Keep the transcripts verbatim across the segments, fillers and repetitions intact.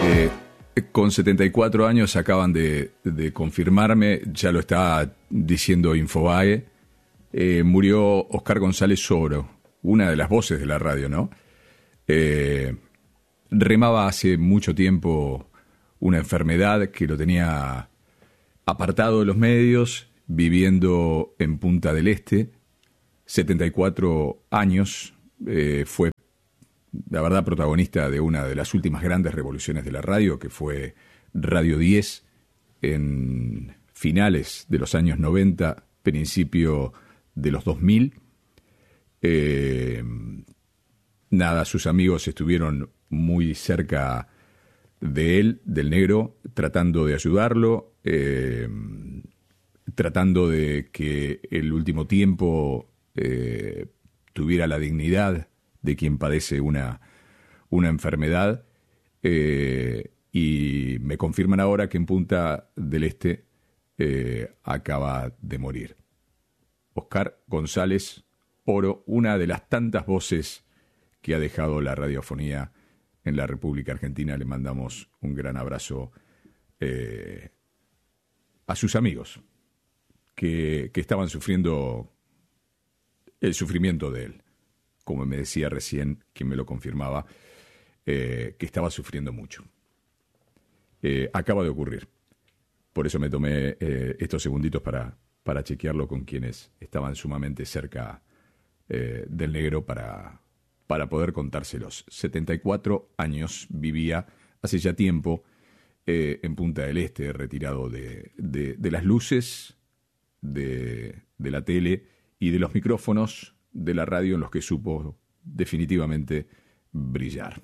Eh, con setenta y cuatro años acaban de, de confirmarme, ya lo está diciendo Infobae, eh, murió Oscar González Soro, una de las voces de la radio, ¿no? Eh, remaba hace mucho tiempo una enfermedad que lo tenía apartado de los medios, viviendo en Punta del Este, setenta y cuatro años, eh, fue la verdad protagonista de una de las últimas grandes revoluciones de la radio, que fue Radio diez, en finales de los años noventa, principio de los dos mil. Eh, nada, sus amigos estuvieron muy cerca de él, del negro, tratando de ayudarlo, eh, tratando de que el último tiempo eh, tuviera la dignidad de quien padece una, una enfermedad, eh, y me confirman ahora que en Punta del Este eh, acaba de morir. Oscar González Oro, una de las tantas voces que ha dejado la radiofonía en la República Argentina. Le mandamos un gran abrazo eh, a sus amigos que, que estaban sufriendo el sufrimiento de él. Como me decía recién, quien me lo confirmaba, eh, que estaba sufriendo mucho. Eh, acaba de ocurrir. Por eso me tomé eh, estos segunditos para, para chequearlo con quienes estaban sumamente cerca eh, del negro para, para poder contárselos. setenta y cuatro años vivía hace ya tiempo eh, en Punta del Este, retirado de, de, de las luces, de, de la tele y de los micrófonos de la radio, en los que supo definitivamente brillar.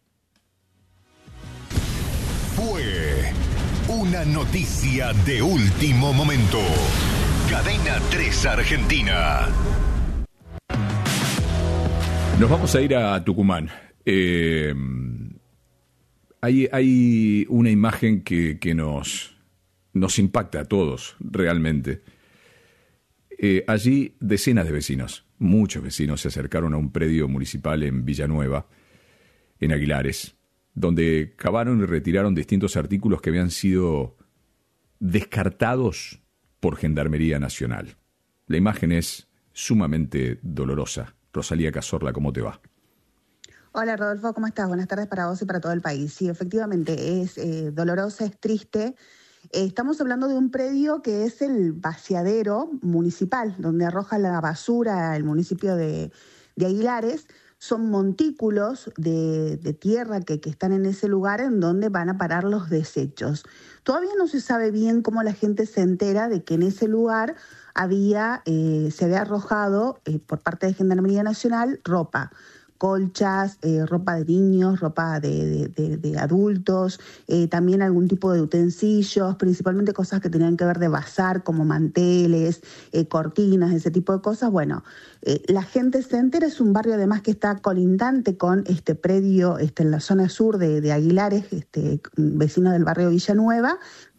Fue una noticia de último momento. Cadena tres Argentina. Nos vamos a ir a Tucumán. Eh, hay, hay una imagen que, que nos, nos impacta a todos, realmente. Eh, allí decenas de vecinos, muchos vecinos, se acercaron a un predio municipal en Villanueva, en Aguilares, donde cavaron y retiraron distintos artículos que habían sido descartados por Gendarmería Nacional. La imagen es sumamente dolorosa. Rosalía Cazorla, ¿cómo te va? Hola Rodolfo, ¿cómo estás? Buenas tardes para vos y para todo el país. Sí, efectivamente, es eh, dolorosa, es triste. Eh, estamos hablando de un predio que es el vaciadero municipal, donde arroja la basura el municipio de, de Aguilares. Son montículos de, de tierra que, que están en ese lugar en donde van a parar los desechos. Todavía no se sabe bien cómo la gente se entera de que en ese lugar había, eh, se había arrojado eh, por parte de Gendarmería Nacional ropa. Colchas, eh, ropa de niños, ropa de, de, de, de adultos, eh, también algún tipo de utensilios, principalmente cosas que tenían que ver de bazar, como manteles, eh, cortinas, ese tipo de cosas. Bueno, eh, la gente se entera, es un barrio además que está colindante con este predio este, en la zona sur de, de Aguilares, este, vecino del barrio Villanueva,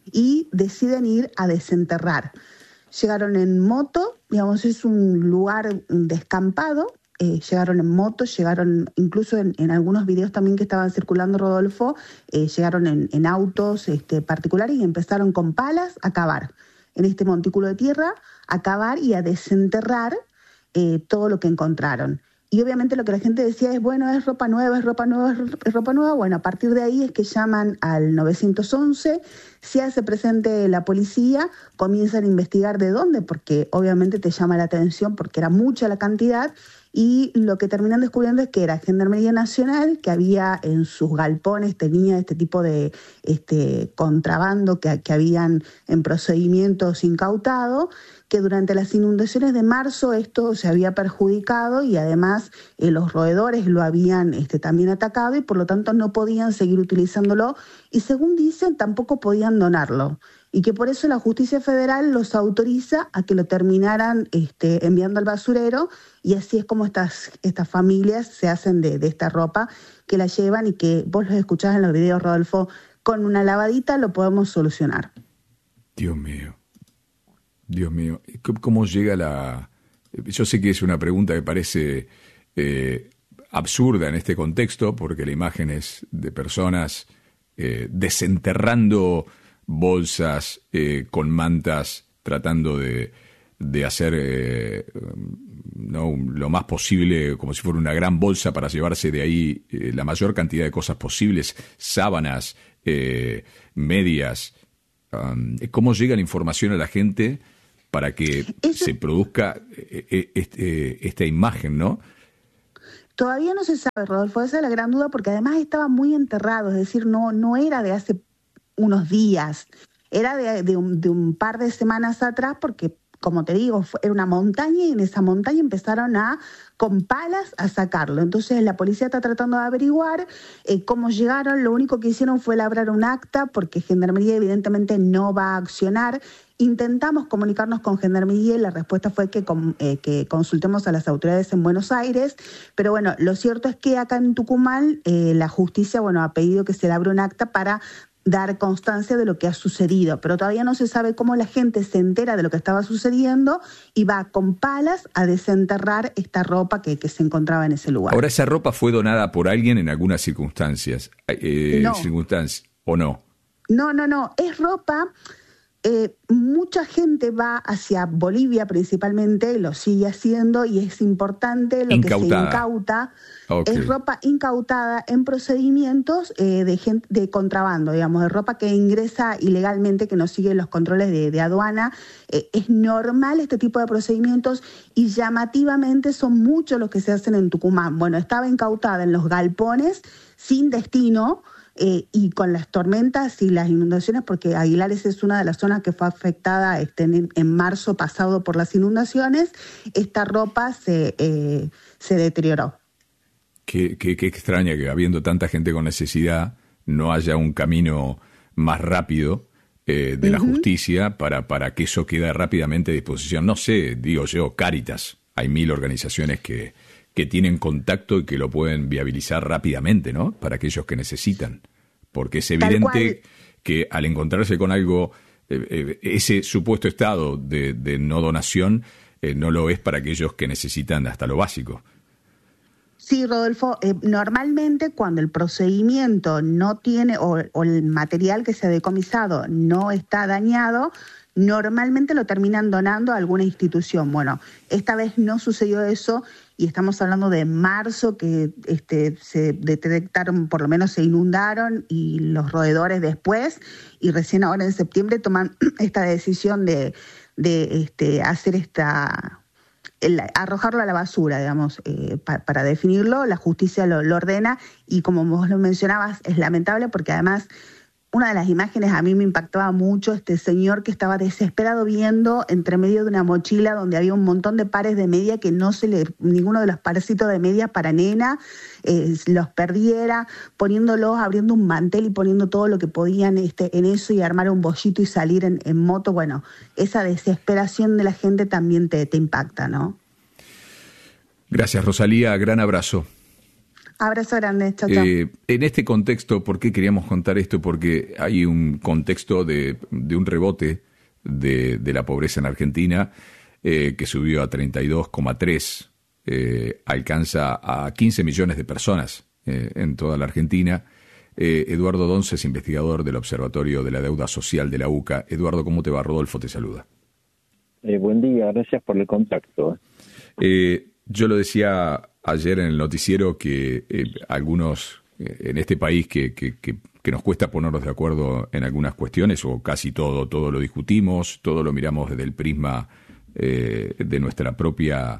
y deciden ir a desenterrar. Llegaron en moto, digamos, es un lugar descampado. Eh, llegaron en moto, llegaron incluso en, en algunos videos también que estaban circulando, Rodolfo, eh, llegaron en, en autos este, particulares y empezaron con palas a cavar en este montículo de tierra, a cavar y a desenterrar eh, todo lo que encontraron. Y obviamente lo que la gente decía es, bueno, es ropa nueva, es ropa nueva, es ropa nueva. Bueno, a partir de ahí es que llaman al nueve once, se hace presente la policía, comienzan a investigar de dónde, porque obviamente te llama la atención porque era mucha la cantidad, y lo que terminan descubriendo es que era Gendarmería Nacional, que había en sus galpones, tenía este tipo de este contrabando que, que habían en procedimientos incautado, que durante las inundaciones de marzo esto se había perjudicado y además eh, los roedores lo habían este, también atacado y por lo tanto no podían seguir utilizándolo y según dicen tampoco podían donarlo. Y que por eso la justicia federal los autoriza a que lo terminaran este, enviando al basurero, y así es como estas, estas familias se hacen de, de esta ropa, que la llevan y que vos los escuchás en los videos, Rodolfo, con una lavadita lo podemos solucionar. Dios mío, Dios mío, ¿cómo llega la...? Yo sé que es una pregunta que parece eh, absurda en este contexto, porque la imagen es de personas eh, desenterrando bolsas eh, con mantas, tratando de, de hacer eh, no, lo más posible, como si fuera una gran bolsa para llevarse de ahí eh, la mayor cantidad de cosas posibles, sábanas, eh, medias. Um, ¿Cómo llega la información a la gente para que Eso... se produzca eh, eh, esta imagen, no? Todavía no se sabe, Rodolfo, esa es la gran duda, porque además estaba muy enterrado, es decir, no, no era de hace unos días, era de, de, un, de un par de semanas atrás, porque, como te digo, fue, era una montaña y en esa montaña empezaron a, con palas, a sacarlo. Entonces la policía está tratando de averiguar eh, cómo llegaron. Lo único que hicieron fue labrar un acta, porque Gendarmería evidentemente no va a accionar. Intentamos comunicarnos con Gendarmería y la respuesta fue que, eh, que consultemos a las autoridades en Buenos Aires, pero bueno, lo cierto es que acá en Tucumán eh, la justicia, bueno, ha pedido que se labre un acta para dar constancia de lo que ha sucedido, pero todavía no se sabe cómo la gente se entera de lo que estaba sucediendo y va con palas a desenterrar esta ropa que, que se encontraba en ese lugar. Ahora, ¿esa ropa fue donada por alguien en algunas circunstancias? Eh, no. circunstancias ¿o no? No, no, no, es ropa... Eh, mucha gente va hacia Bolivia principalmente, lo sigue haciendo y es importante lo incautada. que se incauta. Okay. Es ropa incautada en procedimientos eh, de, gente, de contrabando, digamos, de ropa que ingresa ilegalmente, que no sigue los controles de, de aduana. Eh, es normal este tipo de procedimientos y llamativamente son muchos los que se hacen en Tucumán. Bueno, estaba incautada en los galpones sin destino. Eh, y con las tormentas y las inundaciones, porque Aguilares es una de las zonas que fue afectada este, en, en marzo pasado por las inundaciones, esta ropa se, eh, se deterioró. Qué, qué, qué extraña que habiendo tanta gente con necesidad no haya un camino más rápido eh, de uh-huh. la justicia para, para que eso quede rápidamente a disposición. No sé, digo yo, Cáritas, hay mil organizaciones que... que tienen contacto y que lo pueden viabilizar rápidamente, ¿no? Para aquellos que necesitan. Porque es evidente que al encontrarse con algo, eh, eh, ese supuesto estado de, de no donación eh, no lo es para aquellos que necesitan hasta lo básico. Sí, Rodolfo, eh, normalmente cuando el procedimiento no tiene, o, o el material que se ha decomisado no está dañado, normalmente lo terminan donando a alguna institución. Bueno, esta vez no sucedió eso y estamos hablando de marzo que este, se detectaron, por lo menos se inundaron y los roedores después, y recién ahora en septiembre toman esta decisión de, de este, hacer esta... El, arrojarlo a la basura, digamos, eh, pa, para definirlo. La justicia lo, lo ordena y, como vos lo mencionabas, es lamentable porque además una de las imágenes a mí me impactaba mucho, este señor que estaba desesperado viendo entre medio de una mochila donde había un montón de pares de media que no se le, ninguno de los parecitos de media para nena eh, los perdiera, poniéndolos, abriendo un mantel y poniendo todo lo que podían este, en eso y armar un bollito y salir en, en moto. Bueno, esa desesperación de la gente también te, te impacta, ¿no? Gracias, Rosalía, gran abrazo. Abrazo grande, chao, chao. Eh, en este contexto, ¿por qué queríamos contar esto? Porque hay un contexto de, de un rebote de, de la pobreza en Argentina eh, que subió a treinta y dos coma tres, eh, alcanza a quince millones de personas eh, en toda la Argentina. Eh, Eduardo Donce es investigador del Observatorio de la Deuda Social de la U C A. Eduardo, ¿cómo te va? Rodolfo te saluda. Eh, buen día, gracias por el contacto. Eh, yo lo decía ayer en el noticiero que eh, algunos eh, en este país que, que, que, que nos cuesta ponernos de acuerdo en algunas cuestiones, o casi todo, todo lo discutimos, todo lo miramos desde el prisma eh, de nuestra propia,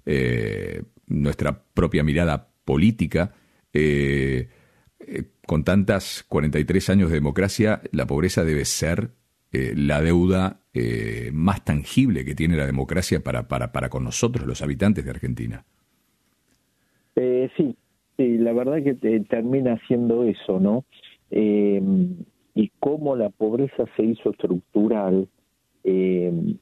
eh, nuestra propia mirada política. Eh, eh, con tantas cuarenta y tres años de democracia, la pobreza debe ser eh, la deuda eh, más tangible que tiene la democracia para, para, para con nosotros, los habitantes de Argentina. Eh, sí, sí, la verdad que te, termina siendo eso, ¿no? Eh, y cómo la pobreza se hizo estructural, eh,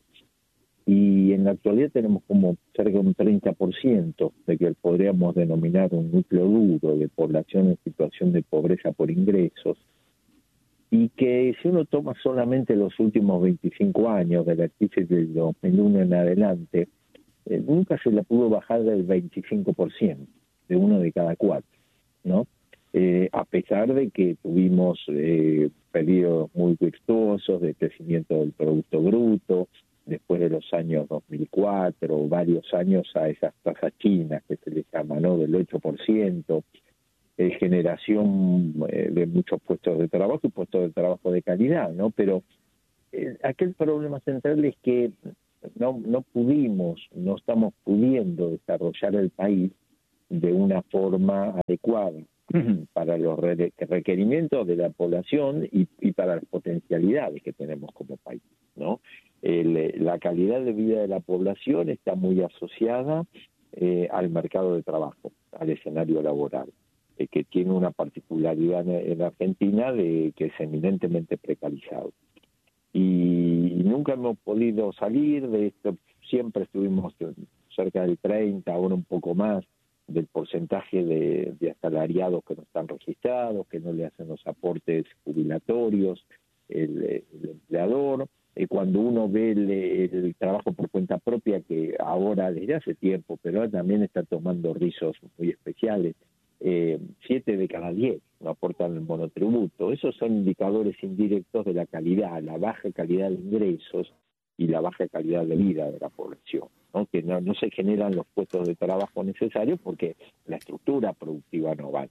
y en la actualidad tenemos como cerca de un treinta por ciento de que podríamos denominar un núcleo duro de población en situación de pobreza por ingresos, y que si uno toma solamente los últimos veinticinco años de la crisis del dos mil uno en adelante, eh, nunca se la pudo bajar del veinticinco por ciento, de uno de cada cuatro, ¿no? eh, a pesar de que tuvimos eh, periodos muy virtuosos de crecimiento del Producto Bruto, después de los años dos mil cuatro, varios años a esas tasas chinas que se les llama, ¿no?, del ocho por ciento, eh, generación eh, de muchos puestos de trabajo y puestos de trabajo de calidad, ¿no? Pero eh, aquel problema central es que no, no pudimos, no estamos pudiendo desarrollar el país de una forma adecuada para los re- requerimientos de la población y, y para las potencialidades que tenemos como país, ¿no? El, la calidad de vida de la población está muy asociada eh, al mercado de trabajo, al escenario laboral, eh, que tiene una particularidad en, en Argentina de que es eminentemente precarizado. Y, y nunca hemos podido salir de esto, siempre estuvimos cerca del treinta, ahora un poco más, del porcentaje de, de asalariados que no están registrados, que no le hacen los aportes jubilatorios, el, el empleador. Eh, cuando uno ve el, el trabajo por cuenta propia, que ahora desde hace tiempo, pero ahora también está tomando rizos muy especiales, eh, siete de cada diez no aportan el monotributo. Esos son indicadores indirectos de la calidad, la baja calidad de ingresos y la baja calidad de vida de la población, ¿no? Que no, no se generan los puestos de trabajo necesarios porque la estructura productiva no va.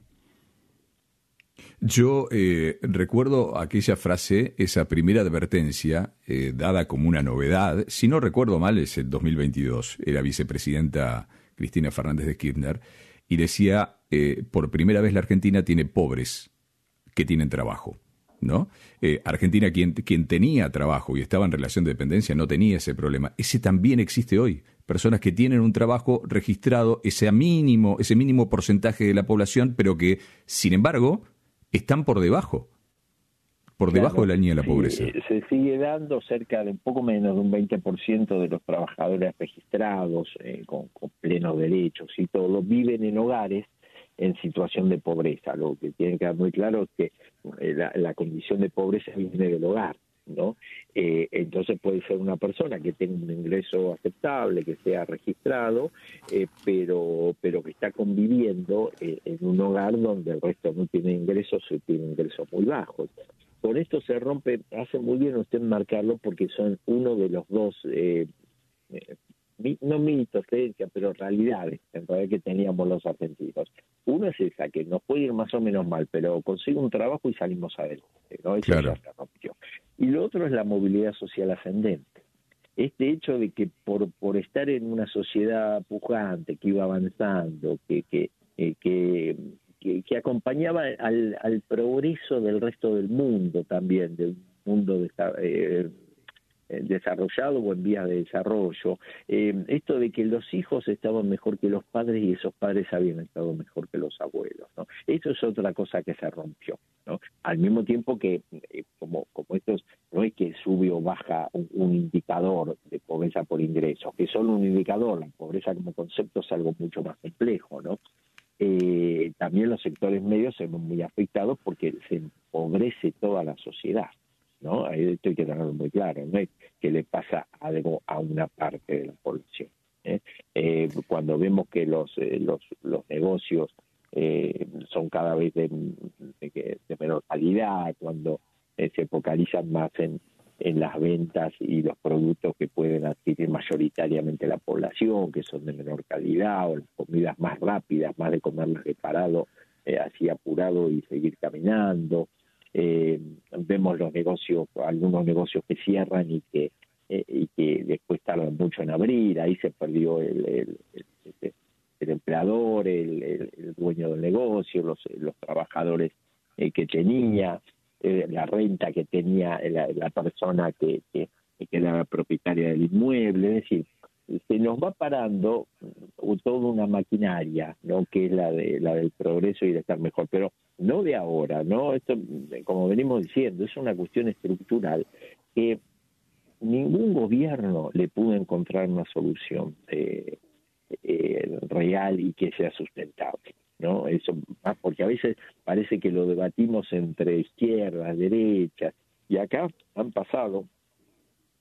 Yo eh, recuerdo aquella frase, esa primera advertencia, eh, dada como una novedad, si no recuerdo mal es el dos mil veintidós, era vicepresidenta Cristina Fernández de Kirchner, y decía, eh, por primera vez la Argentina tiene pobres que tienen trabajo, ¿no? Eh, Argentina, quien, quien tenía trabajo y estaba en relación de dependencia, no tenía ese problema. Ese también existe hoy. Personas que tienen un trabajo registrado, ese mínimo, ese mínimo porcentaje de la población, pero que, sin embargo, están por debajo, por Claro, debajo de la línea de la sí, pobreza. Se sigue dando cerca de un poco menos de un veinte por ciento de los trabajadores registrados eh, con, con plenos derechos y todo, viven en hogares en situación de pobreza. Lo que tiene que quedar muy claro es que eh, la, la condición de pobreza viene del hogar, ¿no? Eh, entonces puede ser una persona que tenga un ingreso aceptable, que sea registrado, eh, pero pero que está conviviendo eh, en un hogar donde el resto no tiene ingresos o tiene ingresos muy bajos. Con esto se rompe, hace muy bien usted marcarlo porque son uno de los dos, eh, eh, no mitos, creencias, pero realidades en realidad que teníamos los argentinos. Uno es esa, que nos puede ir más o menos mal, pero consigo un trabajo y salimos adelante, ¿no? Eso Claro. ya se rompió. Y lo otro es la movilidad social ascendente. Este hecho de que por por estar en una sociedad pujante, que iba avanzando, que que eh, que, que, que acompañaba al, al progreso del resto del mundo también, del mundo de, eh, desarrollado o en vías de desarrollo, eh, esto de que los hijos estaban mejor que los padres y esos padres habían estado mejor que los abuelos, ¿no? Eso es otra cosa que se rompió, ¿no? Al mismo tiempo que, eh, como, como estos, no es que sube o baja un, un indicador de pobreza por ingresos, que es solo un indicador, la pobreza como concepto es algo mucho más complejo, ¿no? Eh, también los sectores medios se ven muy afectados porque se empobrece toda la sociedad, ¿no? Ahí esto hay que tenerlo muy claro, no es que le pasa algo a una parte de la población, ¿eh? Eh, cuando vemos que los eh, los, los negocios eh, son cada vez de, de, de menor calidad, cuando eh, se focalizan más en, en las ventas y los productos que pueden adquirir mayoritariamente la población, que son de menor calidad, o las comidas más rápidas, más de comerlas de parado, eh, así apurado y seguir caminando. Eh, vemos los negocios, algunos negocios que cierran y que eh, y que después tardan mucho en abrir, ahí se perdió el, el, el, el empleador, el, el, el dueño del negocio, los, los trabajadores eh, que tenía, eh, la renta que tenía la, la persona que, que, que era la propietaria del inmueble, es decir, se nos va parando toda una maquinaria, ¿no? Que es la de la del progreso y de estar mejor, pero no de ahora, ¿no? Esto, como venimos diciendo, es una cuestión estructural que ningún gobierno le pudo encontrar una solución eh, eh, real y que sea sustentable, ¿no? Eso, porque a veces parece que lo debatimos entre izquierdas, derechas, y acá han pasado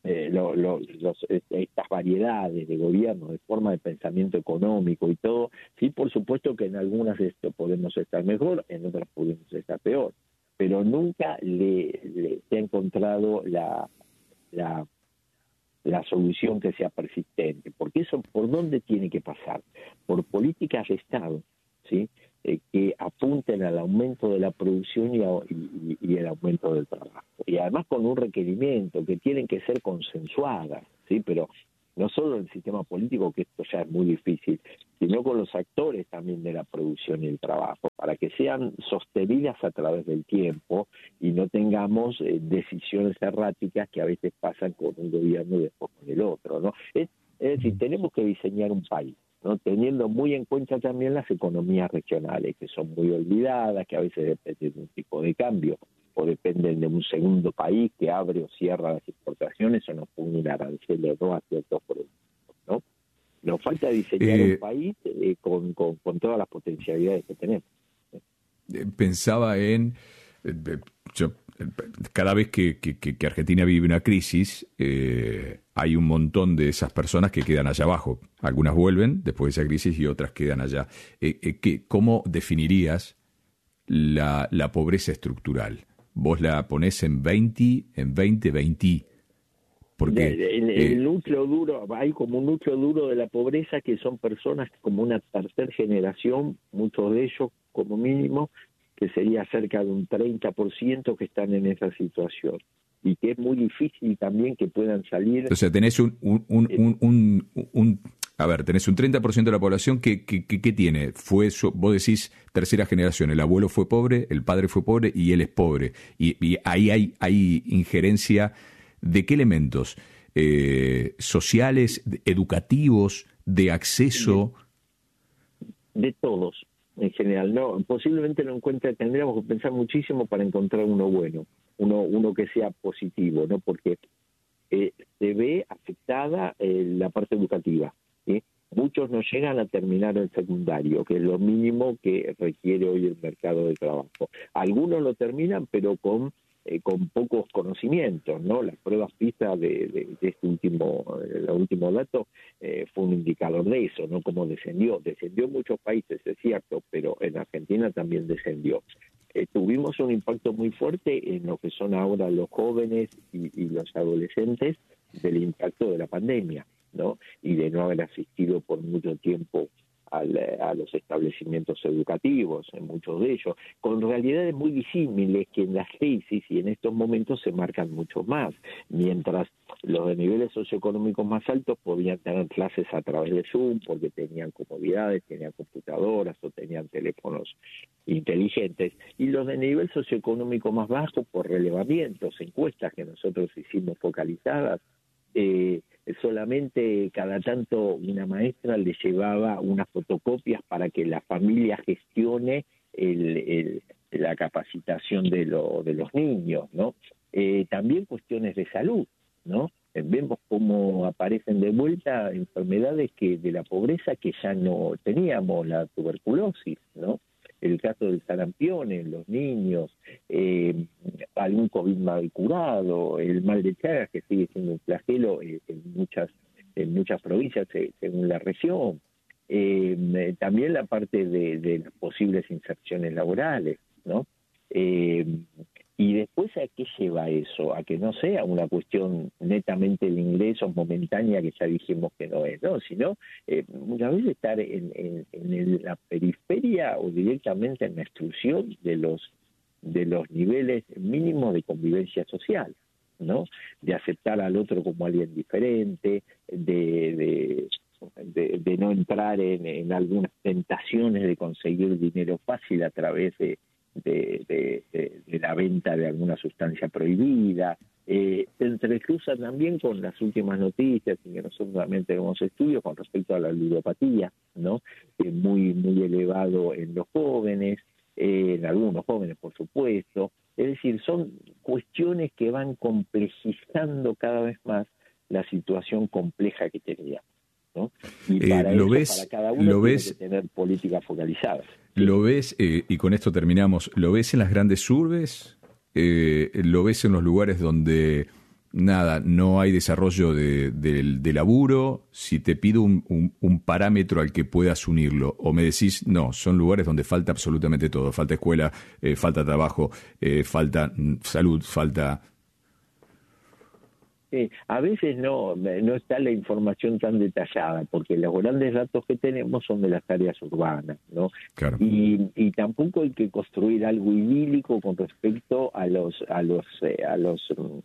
eh, lo, lo, los, estas variedades de gobierno, de forma de pensamiento económico y todo, sí, por supuesto que en algunas esto podemos estar mejor, en otras podemos estar peor, pero nunca le, le se ha encontrado la, la la solución que sea persistente, porque eso por dónde tiene que pasar, por políticas de Estado, ¿sí? Eh, que apunten al aumento de la producción y, a, y, y el aumento del trabajo, y además con un requerimiento que tienen que ser consensuadas, ¿sí? Pero no solo el sistema político, que esto ya es muy difícil, sino con los actores también de la producción y el trabajo, para que sean sostenidas a través del tiempo y no tengamos eh, decisiones erráticas que a veces pasan con un gobierno y después con el otro, ¿no? Es, es decir, tenemos que diseñar un país, ¿no? Teniendo muy en cuenta también las economías regionales, que son muy olvidadas, que a veces dependen de un tipo de cambio, o dependen de un segundo país que abre o cierra las exportaciones o nos pone un arancel o no a ciertos productos, ¿no? Nos falta diseñar eh, un país eh, con, con, con todas las potencialidades que tenemos. Pensaba en... Yo, cada vez que, que, que Argentina vive una crisis, eh, hay un montón de esas personas que quedan allá abajo. Algunas vuelven después de esa crisis y otras quedan allá. Eh, eh, que, ¿Cómo definirías la, la pobreza estructural? Vos la ponés en veinte, en veinte, veinte. Porque el, el, eh, el núcleo duro, hay como un núcleo duro de la pobreza que son personas como una tercera generación, muchos de ellos como mínimo, que sería cerca de un treinta por ciento que están en esa situación. Y que es muy difícil también que puedan salir. O sea, tenés un, un, un, un, un, un a ver, tenés un treinta por ciento de la población que, que, que, que tiene, fue, vos decís, tercera generación, el abuelo fue pobre, el padre fue pobre y él es pobre. Y, y ahí hay, hay injerencia de qué elementos, eh, sociales, educativos, de acceso. De, de todos, en general. No, posiblemente no encuentre, tendríamos que pensar muchísimo para encontrar uno bueno, uno, uno que sea positivo, ¿no? Porque eh, se ve afectada eh, la parte educativa. ¿Sí? Muchos no llegan a terminar el secundario, que es lo mínimo que requiere hoy el mercado de trabajo. Algunos lo terminan, pero con eh, con pocos conocimientos, ¿no? Las pruebas PISA de, de, de este último, el último dato eh, fue un indicador de eso, ¿no? Cómo descendió. Descendió en muchos países, es cierto, pero en Argentina también descendió. Eh, tuvimos un impacto muy fuerte en lo que son ahora los jóvenes y, y los adolescentes del impacto de la pandemia, ¿no? Y de no haber asistido por mucho tiempo al, a los establecimientos educativos, en muchos de ellos, con realidades muy disímiles que en las crisis y en estos momentos se marcan mucho más, mientras los de niveles socioeconómicos más altos podían tener clases a través de Zoom porque tenían comodidades, tenían computadoras o tenían teléfonos inteligentes, y los de nivel socioeconómico más bajo, por relevamientos, encuestas que nosotros hicimos focalizadas, eh, solamente cada tanto una maestra le llevaba unas fotocopias para que la familia gestione el, el, la capacitación de, lo, de los niños, ¿no? Eh, también cuestiones de salud, ¿no? Vemos cómo aparecen de vuelta enfermedades que de la pobreza que ya no teníamos, la tuberculosis, ¿no? El caso del sarampión en los niños, eh, algún COVID mal curado, el mal de Chagas, que sigue siendo un flagelo eh, en muchas en muchas provincias eh, según la región. Eh, también la parte de, de las posibles inserciones laborales, ¿no? Eh, y después, ¿a qué lleva eso? A que no sea una cuestión netamente de ingresos momentánea, que ya dijimos que no es, ¿no? Sino eh, muchas veces estar en, en, en la periferia o directamente en la exclusión de los de los niveles mínimos de convivencia social, ¿no? De aceptar al otro como alguien diferente, de, de, de, de no entrar en, en algunas tentaciones de conseguir dinero fácil a través de De, de, de, de la venta de alguna sustancia prohibida. Eh, se entrecruza también con las últimas noticias, y que nosotros también tenemos estudios con respecto a la ludopatía, ¿no? Eh, muy, muy elevado en los jóvenes, eh, en algunos jóvenes, por supuesto. Es decir, son cuestiones que van complejizando cada vez más la situación compleja que tenía, ¿no? Y para eh, ¿lo eso, ves, para cada uno lo tiene ves, que tener políticas focalizadas. ¿Lo ves, eh, y con esto terminamos, lo ves en las grandes urbes? Eh, ¿Lo ves en los lugares donde nada, no hay desarrollo de, de, de laburo. Si te pido un, un, un parámetro al que puedas unirlo, o me decís, no, son lugares donde falta absolutamente todo. Falta escuela, eh, falta trabajo, eh, falta salud, falta... Eh, a veces no, no está la información tan detallada, porque los grandes datos que tenemos son de las áreas urbanas, ¿no? Claro. Y, y tampoco hay que construir algo idílico con respecto a los a los eh, a los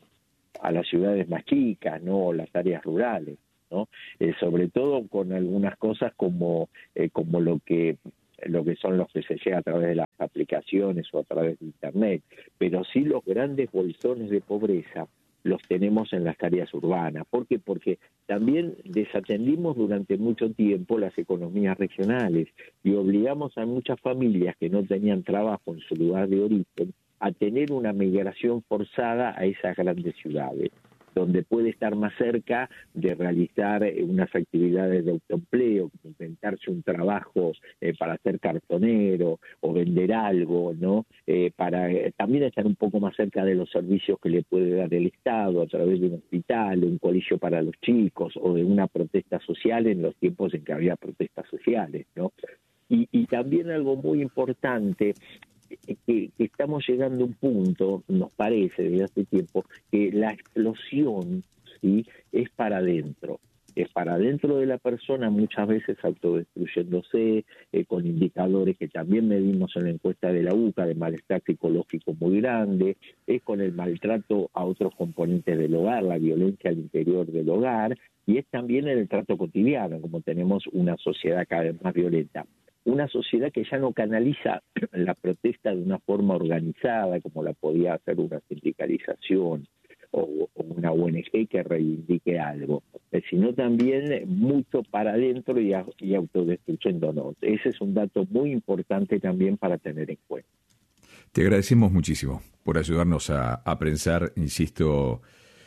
a las ciudades más chicas, ¿no? O las áreas rurales, ¿no? Eh, sobre todo con algunas cosas como eh, como lo que lo que son los que se llega a través de las aplicaciones o a través de internet, pero sí los grandes bolsones de pobreza los tenemos en las áreas urbanas. ¿Por qué? Porque también desatendimos durante mucho tiempo las economías regionales y obligamos a muchas familias que no tenían trabajo en su lugar de origen a tener una migración forzada a esas grandes ciudades, donde puede estar más cerca de realizar unas actividades de autoempleo, como inventarse un trabajo eh, para ser cartonero o vender algo, ¿no? Eh, para eh, también estar un poco más cerca de los servicios que le puede dar el Estado a través de un hospital, de un colegio para los chicos o de una protesta social en los tiempos en que había protestas sociales, ¿no? Y, y también algo muy importante, Que, que estamos llegando a un punto, nos parece desde hace tiempo, que la explosión, ¿sí?, es para adentro. Es para adentro de la persona, muchas veces autodestruyéndose, eh, con indicadores que también medimos en la encuesta de la U C A, de malestar psicológico muy grande, es con el maltrato a otros componentes del hogar, la violencia al interior del hogar, y es también en el trato cotidiano, como tenemos una sociedad cada vez más violenta. Una sociedad que ya no canaliza la protesta de una forma organizada, como la podía hacer una sindicalización o, o una O N G que reivindique algo, sino también mucho para adentro y, a, y autodestruyéndonos. Ese es un dato muy importante también para tener en cuenta. Te agradecemos muchísimo por ayudarnos a, a pensar, insisto,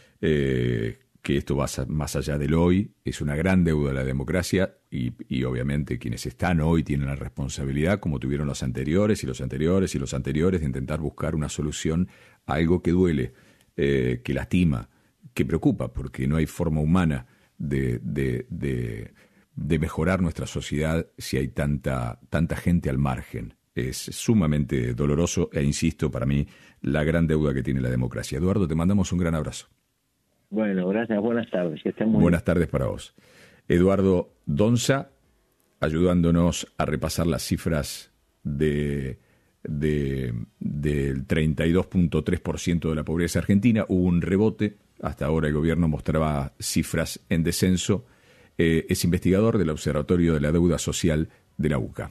eh, que esto va más allá del hoy, es una gran deuda de la democracia y, y obviamente quienes están hoy tienen la responsabilidad, como tuvieron los anteriores y los anteriores y los anteriores, de intentar buscar una solución a algo que duele, eh, que lastima, que preocupa, porque no hay forma humana de, de, de, de mejorar nuestra sociedad si hay tanta, tanta gente al margen. Es sumamente doloroso e, insisto, para mí, la gran deuda que tiene la democracia. Eduardo, te mandamos un gran abrazo. Bueno, gracias. Buenas tardes. Que estén muy Buenas bien. tardes para vos. Eduardo Donza, ayudándonos a repasar las cifras de, de, del treinta y dos punto tres por ciento de la pobreza argentina. Hubo un rebote. Hasta ahora el gobierno mostraba cifras en descenso. Eh, es investigador del Observatorio de la Deuda Social de la U C A.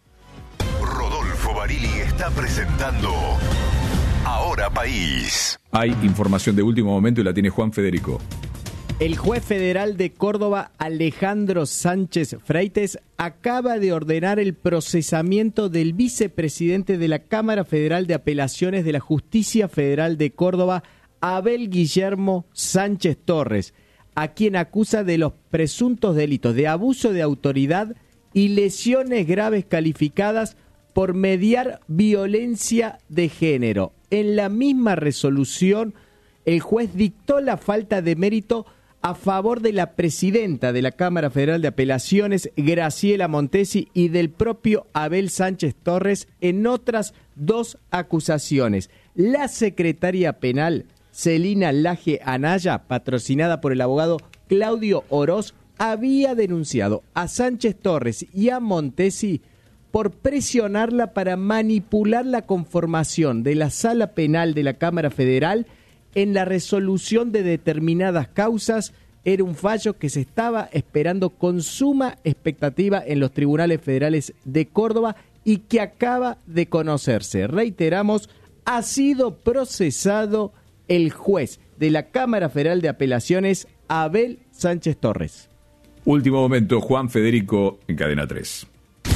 Rodolfo Barili está presentando Ahora País. Hay información de último momento y la tiene Juan Federico. El juez federal de Córdoba, Alejandro Sánchez Freites, acaba de ordenar el procesamiento del vicepresidente de la Cámara Federal de Apelaciones de la Justicia Federal de Córdoba, Abel Guillermo Sánchez Torres, a quien acusa de los presuntos delitos de abuso de autoridad y lesiones graves calificadas por mediar violencia de género. En la misma resolución, el juez dictó la falta de mérito a favor de la presidenta de la Cámara Federal de Apelaciones, Graciela Montesi, y del propio Abel Sánchez Torres en otras dos acusaciones. La secretaria penal, Celina Laje Anaya, patrocinada por el abogado Claudio Oroz, había denunciado a Sánchez Torres y a Montesi por presionarla para manipular la conformación de la Sala Penal de la Cámara Federal en la resolución de determinadas causas. Era un fallo que se estaba esperando con suma expectativa en los tribunales federales de Córdoba y que acaba de conocerse. Reiteramos, ha sido procesado el juez de la Cámara Federal de Apelaciones, Abel Sánchez Torres. Último momento, Juan Federico en Cadena tres.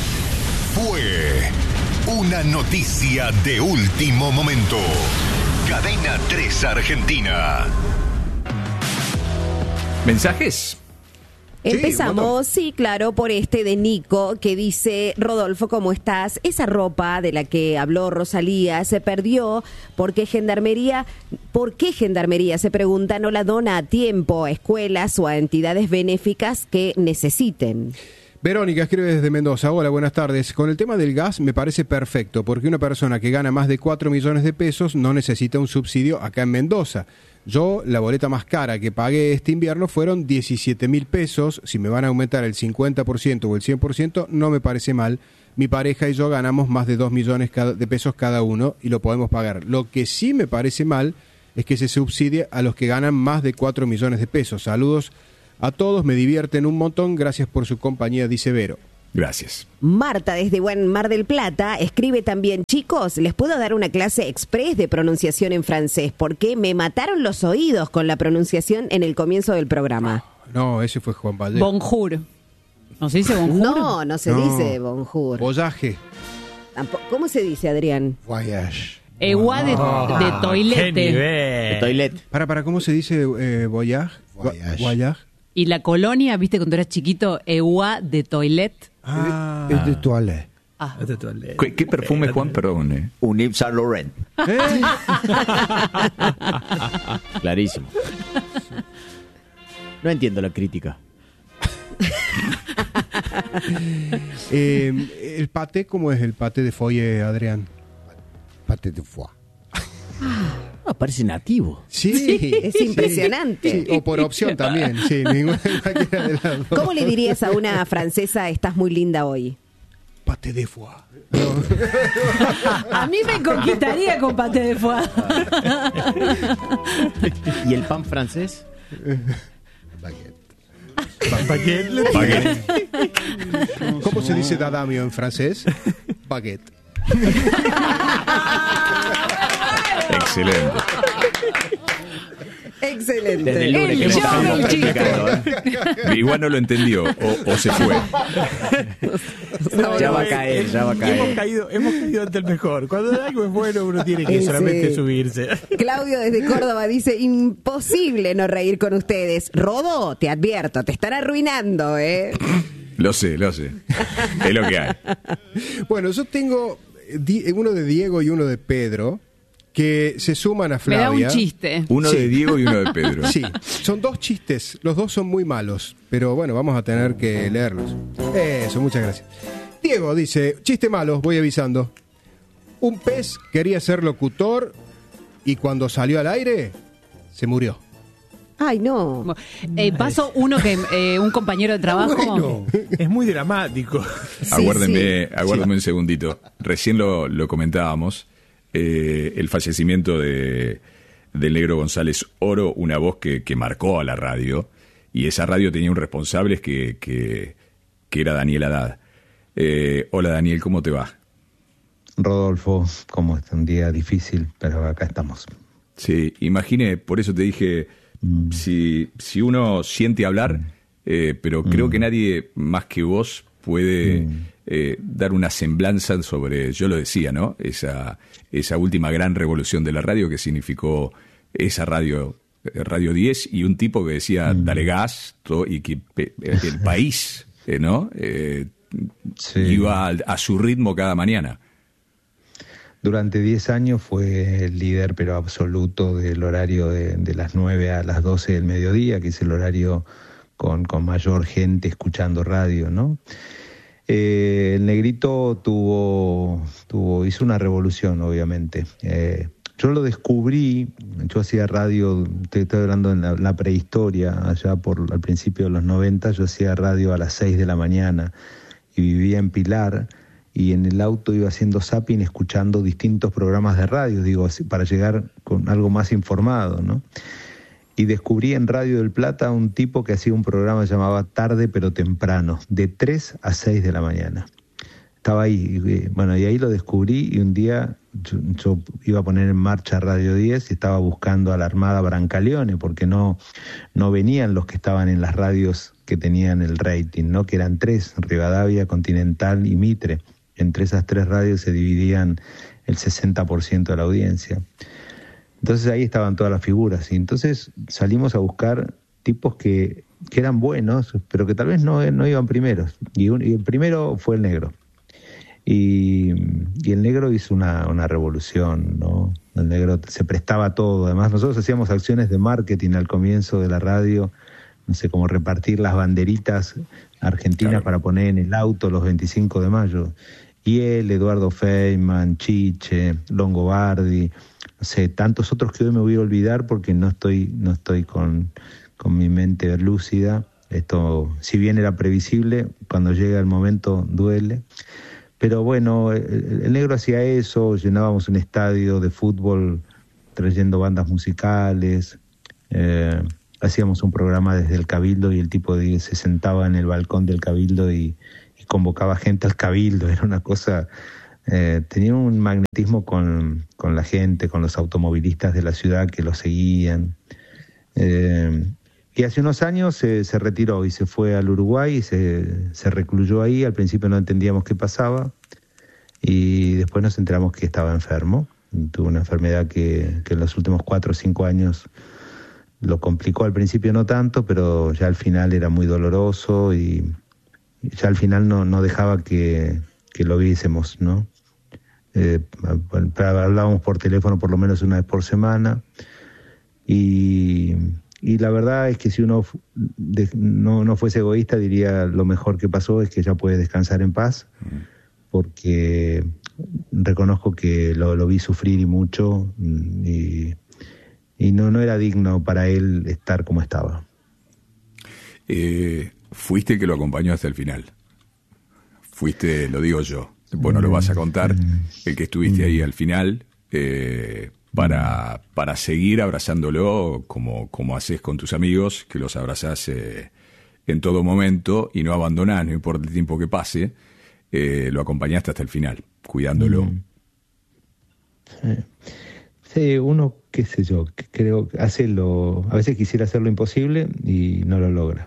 Fue una noticia de último momento. Cadena tres Argentina. ¿Mensajes? Empezamos, sí, sí, claro, por este de Nico, que dice: Rodolfo, ¿cómo estás? Esa ropa de la que habló Rosalía se perdió porque Gendarmería, ¿por qué Gendarmería, se pregunta, no la dona a tiempo a escuelas o a entidades benéficas que necesiten? Verónica escribe desde Mendoza. Hola, buenas tardes. Con el tema del gas me parece perfecto, porque una persona que gana más de cuatro millones de pesos no necesita un subsidio acá en Mendoza. Yo, la boleta más cara que pagué este invierno fueron diecisiete mil pesos. Si me van a aumentar el cincuenta por ciento o el cien por ciento, no me parece mal. Mi pareja y yo ganamos más de dos millones de pesos cada uno y lo podemos pagar. Lo que sí me parece mal es que se subsidie a los que ganan más de cuatro millones de pesos. Saludos a todos, me divierten un montón. Gracias por su compañía, dice Vero. Gracias. Marta, desde Buen Mar del Plata, escribe también: chicos, les puedo dar una clase express de pronunciación en francés, porque me mataron los oídos con la pronunciación en el comienzo del programa. No, ese fue Juan Valle. Bonjour. ¿No se dice bonjour? No, no se No. dice bonjour. Voyage. Tampoco- ¿Cómo se dice, Adrián? Voyage. Egua de, de toilette. De toilet. Para, para, ¿cómo se dice eh, voyage? Voyage. Voyage. Y la colonia, viste, cuando eras chiquito, egua de toilette. Ah. Es de toilette. Ah. ¿Qué, qué perfume, Juan? Perdón. Eh. Un Yves Saint Laurent. ¿Eh? Clarísimo. No entiendo la crítica. Eh, el paté, ¿cómo es el paté de foie, Adrián? Pate de foie. Ah, parece nativo. Sí, Es impresionante. sí, o por opción también, sí, ninguna cualquiera de las dos. ¿Cómo le dirías a una francesa: estás muy linda hoy? Paté de foie. A mí me conquistaría con paté de foie. ¿Y el pan francés? Baguette. Baguette. ¿Cómo se dice dadamio en francés? Baguette. Excelente. Excelente. Desde el lunes que hemos show estado del chiste. practicando, ¿eh? Igual no lo entendió o, o se fue. Ya va a caer, ya va a Hemos caer. caído, hemos caído ante el mejor. Cuando algo es bueno, uno tiene que Sí. solamente subirse. Claudio desde Córdoba dice: imposible no reír con ustedes. Rodo, te advierto, te están arruinando, ¿eh? Lo sé, lo sé. Es lo que hay. Bueno, yo tengo di- uno de Diego y uno de Pedro que se suman a Me Flavia. da un chiste. Uno Sí. de Diego y uno de Pedro. Sí, son dos chistes, los dos son muy malos, pero bueno, vamos a tener que leerlos. Eso, muchas gracias. Diego dice: chiste malo, voy avisando. Un pez quería ser locutor y cuando salió al aire, se murió. Ay, no. Eh, paso uno que eh, un compañero de trabajo. Bueno, es muy dramático. Aguárdenme, aguárdenme un segundito. Recién lo, lo comentábamos. Eh, el fallecimiento de del Negro González Oro, una voz que, que marcó a la radio. Y esa radio tenía un responsable que, que, que era Daniel Haddad. Eh, hola Daniel, ¿cómo te va? Rodolfo, como es un día difícil, pero acá estamos. Sí, imagine, por eso te dije, mm. si, si uno siente hablar, eh, pero creo mm. que nadie más que vos puede mm. eh, dar una semblanza sobre, yo lo decía, ¿no? Esa, esa última gran revolución de la radio que significó esa radio, Radio diez, y un tipo que decía, mm. dale gas, todo, y que eh, el país, eh, ¿no? Eh, sí. Iba a, a su ritmo cada mañana. Durante diez años fue el líder, pero absoluto, del horario de, de las nueve a las doce del mediodía, que es el horario con, con mayor gente escuchando radio, ¿no? Eh, el Negrito tuvo, tuvo, hizo una revolución, obviamente. Eh, yo lo descubrí, yo hacía radio, te estoy hablando en la, la prehistoria, allá por al principio de los noventa, yo hacía radio a las seis de la mañana y vivía en Pilar. Y en el auto iba haciendo zapping, escuchando distintos programas de radio, digo, para llegar con algo más informado, ¿no? Y descubrí en Radio del Plata un tipo que hacía un programa que llamaba Tarde pero Temprano, de tres a seis de la mañana. Estaba ahí, y, bueno, y ahí lo descubrí, y un día yo, yo iba a poner en marcha Radio diez y estaba buscando a la Armada Brancaleone, porque no, no venían los que estaban en las radios que tenían el rating, ¿no? Que eran tres, Rivadavia, Continental y Mitre. Entre esas tres radios se dividían el sesenta por ciento de la audiencia. Entonces ahí estaban todas las figuras. Y entonces salimos a buscar tipos que que eran buenos, pero que tal vez no, no iban primeros. Y, un, y el primero fue el Negro. Y, y el Negro hizo una, una revolución, ¿no? El Negro se prestaba a todo. Además, nosotros hacíamos acciones de marketing al comienzo de la radio, no sé, como repartir las banderitas argentinas, claro, para poner en el auto los veinticinco de mayo. Y él, Eduardo Feynman, Chiche, Longobardi, no sé, tantos otros que hoy me voy a olvidar porque no estoy, no estoy con, con mi mente lúcida. Esto, si bien era previsible, cuando llega el momento duele. Pero bueno, el, el Negro hacía eso, llenábamos un estadio de fútbol trayendo bandas musicales, eh, hacíamos un programa desde el Cabildo y el tipo de, se sentaba en el balcón del Cabildo y, y convocaba gente al Cabildo. Era una cosa, eh, tenía un magnetismo con, con la gente, con los automovilistas de la ciudad que lo seguían. Eh, y hace unos años se, se retiró y se fue al Uruguay y se, se recluyó ahí. Al principio no entendíamos qué pasaba y después nos enteramos que estaba enfermo. Tuvo una enfermedad que, que en los últimos cuatro o cinco años lo complicó. Al principio no tanto, pero ya al final era muy doloroso y ya al final no, no dejaba que, que lo viésemos, ¿no? Eh, hablábamos por teléfono por lo menos una vez por semana y, y la verdad es que si uno de, no, no fuese egoísta diría lo mejor que pasó es que ya puede descansar en paz, porque reconozco que lo, lo vi sufrir y mucho y Y no, no era digno para él estar como estaba. Eh, fuiste el que lo acompañó hasta el final. Fuiste, lo digo yo, bueno, lo vas a contar, el que estuviste ahí al final, eh, para, para seguir abrazándolo como, como haces con tus amigos, que los abrazás eh, en todo momento y no abandonás, no importa el tiempo que pase, eh, lo acompañaste hasta el final, cuidándolo. Mm. Sí. Sí, uno, qué sé yo, creo que hace lo, a veces quisiera hacer lo imposible y no lo logra.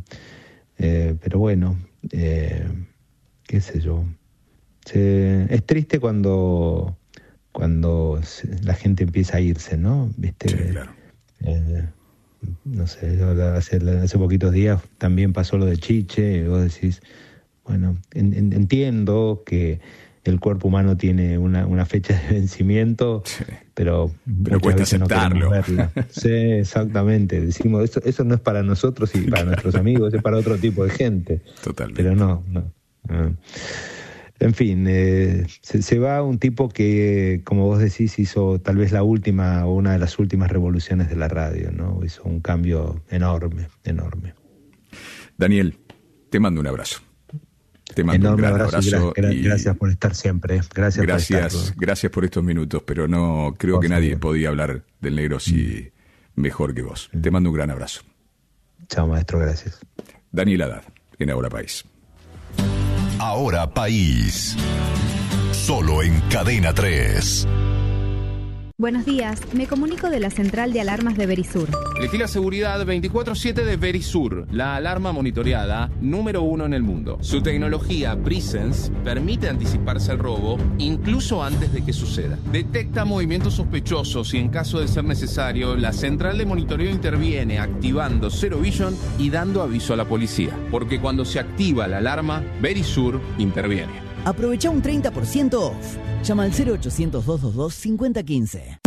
Eh, pero bueno, eh, qué sé yo. Se, es triste cuando, cuando se, la gente empieza a irse, ¿no? ¿Viste? Sí, claro. Eh, no sé, yo hace, hace poquitos días también pasó lo de Chiche y vos decís, bueno, en, en, entiendo que el cuerpo humano tiene una, una fecha de vencimiento, sí, pero, pero cuesta aceptarlo. No sí, exactamente. Decimos, eso, eso no es para nosotros y para nuestros amigos, es para otro tipo de gente. Totalmente. Pero no, no. no. En fin, eh, se, se va un tipo que, como vos decís, hizo tal vez la última o una de las últimas revoluciones de la radio, ¿no? Hizo un cambio enorme, enorme. Daniel, te mando un abrazo. Te mando enorme un gran abrazo, abrazo. Gra- y gracias por estar siempre. Gracias, gracias, por estar. gracias por estos minutos, pero no creo por que nadie favor. podía hablar del Negro si mm. mejor que vos. Mm. Te mando un gran abrazo. Chao, maestro, gracias. Daniel Haddad, en Ahora País. Ahora País. Solo en Cadena tres. Buenos días, me comunico de la central de alarmas de Verisur. Elegí la seguridad veinticuatro siete de Verisur, la alarma monitoreada número uno en el mundo. Su tecnología Presence permite anticiparse al robo incluso antes de que suceda. Detecta movimientos sospechosos y en caso de ser necesario, la central de monitoreo interviene activando Zero Vision y dando aviso a la policía. Porque cuando se activa la alarma, Verisur interviene. Aprovecha un treinta por ciento off. Llama al cero ochocientos, doscientos veintidós, cincuenta quince.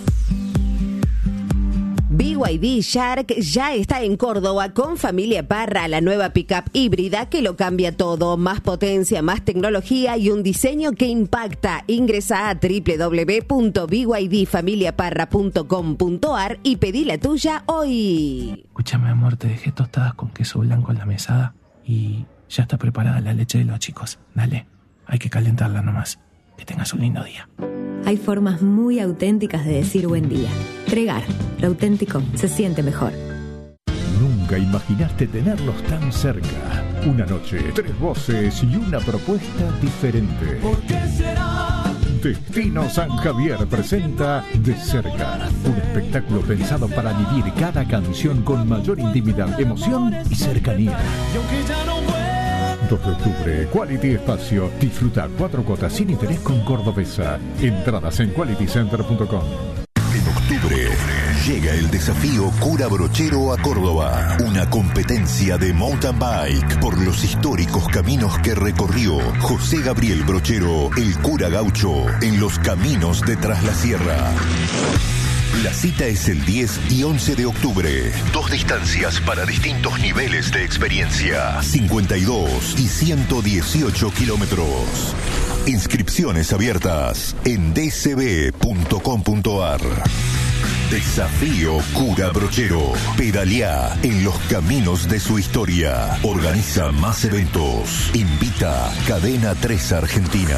B Y D Shark ya está en Córdoba con Familia Parra, la nueva pickup híbrida que lo cambia todo. Más potencia, más tecnología y un diseño que impacta. Ingresa a doble u doble u doble u punto b y d familia parra punto com punto a r y pedí la tuya hoy. Escúchame, amor, te dejé tostadas con queso blanco en la mesada y ya está preparada la leche de los chicos. Dale, hay que calentarla nomás. Que tengas un lindo día. Hay formas muy auténticas de decir buen día. Tregar, lo auténtico se siente mejor. Nunca imaginaste tenerlos tan cerca. Una noche, tres voces y una propuesta diferente. ¿Por qué será? Destino San Javier presenta De Cerca, un espectáculo pensado para vivir cada canción con mayor intimidad, emoción y cercanía. Y aunque ya no vuelva, dos de octubre, Quality Espacio. Disfruta cuatro cuotas sin interés con Cordobesa. Entradas en quality center punto com. En octubre, Llega el desafío Cura Brochero a Córdoba, una competencia de mountain bike por los históricos caminos que recorrió José Gabriel Brochero, el cura gaucho, en los caminos de Tras la Sierra. La cita es el diez y once de octubre. Dos distancias para distintos niveles de experiencia. cincuenta y dos y ciento dieciocho kilómetros. Inscripciones abiertas en d c b punto com punto a r. Desafío Cura Brochero. Pedaleá en los caminos de su historia. Organiza más eventos. Invita Cadena tres Argentina.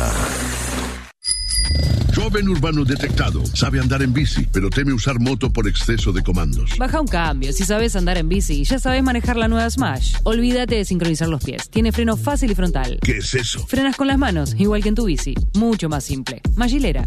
Joven urbano detectado. Sabe andar en bici, pero teme usar moto por exceso de comandos. Baja un cambio. Si sabes andar en bici, ya sabes manejar la nueva Smash. Olvídate de sincronizar los pies. Tiene freno fácil y frontal. ¿Qué es eso? Frenas con las manos, igual que en tu bici. Mucho más simple. Magilera.